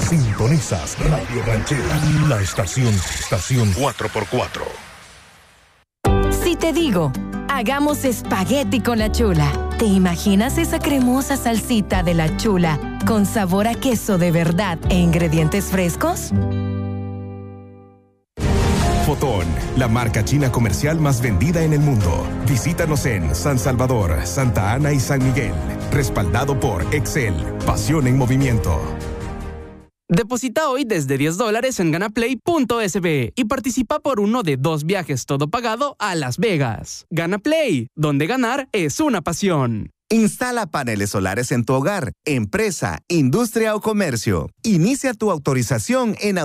Sintonizas Radio Ranchera, la estación 4x4. Si te digo, hagamos espagueti con la chula, ¿te imaginas esa cremosa salsita de la chula con sabor a queso de verdad e ingredientes frescos? Fotón, la marca china comercial más vendida en el mundo. Visítanos en San Salvador, Santa Ana y San Miguel. Respaldado por Excel, pasión en movimiento. Deposita hoy desde $10 en ganaplay.sb y participa por uno de 2 viajes todo pagado a Las Vegas. Ganaplay, donde ganar es una pasión. Instala paneles solares en tu hogar, empresa, industria o comercio. Inicia tu autorización en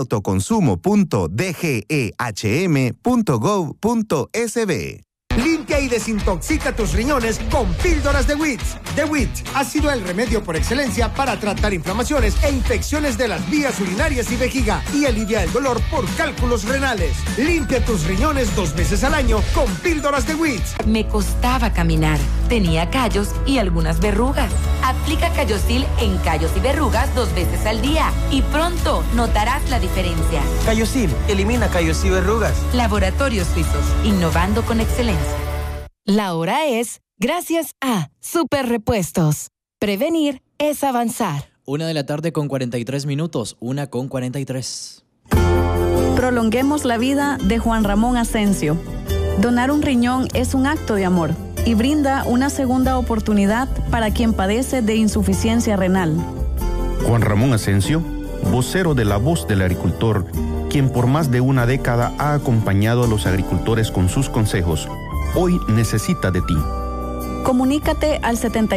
autoconsumo.dgehm.gov.sb. Limpia y desintoxica tus riñones con píldoras de WIT. The WIT ha sido el remedio por excelencia para tratar inflamaciones e infecciones de las vías urinarias y vejiga y alivia el dolor por cálculos renales. Limpia tus riñones 2 veces al año con píldoras de WIT. Me costaba caminar, tenía callos y algunas verrugas. Aplica Callosil en callos y verrugas 2 veces al día y pronto notarás la diferencia. Callosil, elimina callos y verrugas. Laboratorios Suizos, innovando con excelencia. La hora es gracias a Super Repuestos. Prevenir es avanzar. 1:43 p.m, 1:43. Prolonguemos la vida de Juan Ramón Asensio. Donar un riñón es un acto de amor y brinda una segunda oportunidad para quien padece de insuficiencia renal. Juan Ramón Asensio, vocero de La Voz del Agricultor, quien por más de una década ha acompañado a los agricultores con sus consejos, hoy necesita de ti. Comunícate al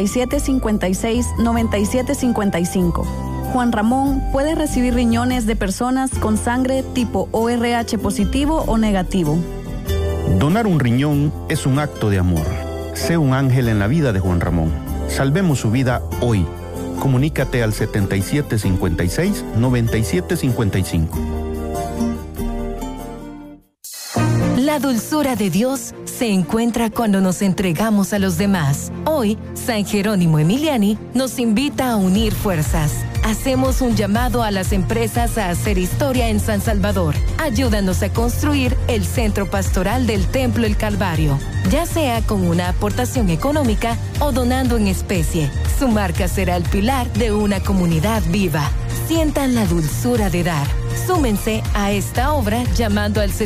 7756-9755. Juan Ramón puede recibir riñones de personas con sangre tipo ORH positivo o negativo. Donar un riñón es un acto de amor. Sé un ángel en la vida de Juan Ramón. Salvemos su vida hoy. Comunícate al 7756-9755. La dulzura de Dios se encuentra cuando nos entregamos a los demás. Hoy, San Jerónimo Emiliani nos invita a unir fuerzas. Hacemos un llamado a las empresas a hacer historia en San Salvador. Ayúdanos a construir el centro pastoral del Templo El Calvario, ya sea con una aportación económica o donando en especie. Su marca será el pilar de una comunidad viva. Sientan la dulzura de dar. Súmense a esta obra llamando al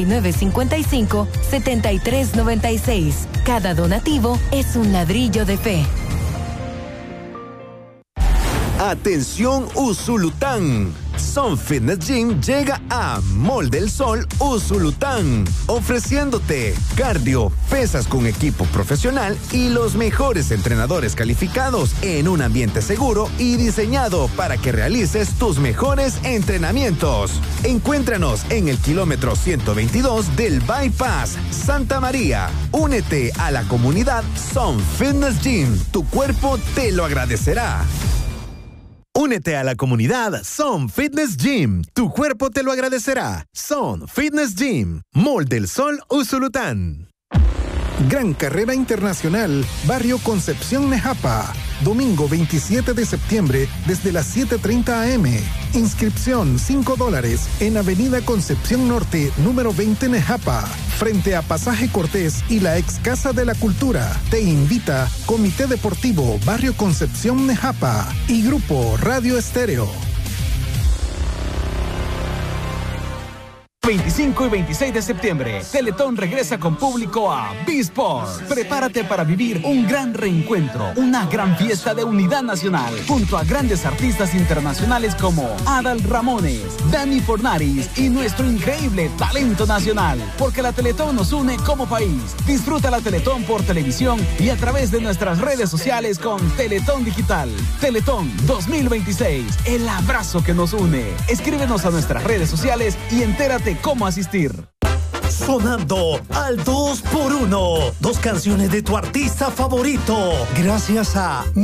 7955-7396. Cada donativo es un ladrillo de fe. Atención Usulután. Sun Fitness Gym llega a Mall del Sol Usulután, ofreciéndote cardio, pesas con equipo profesional y los mejores entrenadores calificados en un ambiente seguro y diseñado para que realices tus mejores entrenamientos. Encuéntranos en el kilómetro 122 del Bypass, Santa María. Únete a la comunidad Sun Fitness Gym. Tu cuerpo te lo agradecerá. Únete a la comunidad Sun Fitness Gym. Tu cuerpo te lo agradecerá. Sun Fitness Gym, Mall del Sol, Usulután. Gran Carrera Internacional, Barrio Concepción, Nejapa. Domingo 27 de septiembre desde las 7:30 a.m. Inscripción $5 en Avenida Concepción Norte, número 20, Nejapa, frente a Pasaje Cortés y la ex Casa de la Cultura. Te invita Comité Deportivo Barrio Concepción, Nejapa y Grupo Radio Estéreo. 25 y 26 de septiembre, Teletón regresa con público a B-Sports. Prepárate para vivir un gran reencuentro, una gran fiesta de unidad nacional, junto a grandes artistas internacionales como Adal Ramones, Dani Fornaris y nuestro increíble talento nacional, porque la Teletón nos une como país. Disfruta la Teletón por televisión y a través de nuestras redes sociales con Teletón Digital. Teletón 2026, el abrazo que nos une. Escríbenos a nuestras redes sociales y entérate cómo asistir. Sonando al 2x1. 2 canciones de tu artista favorito. Gracias a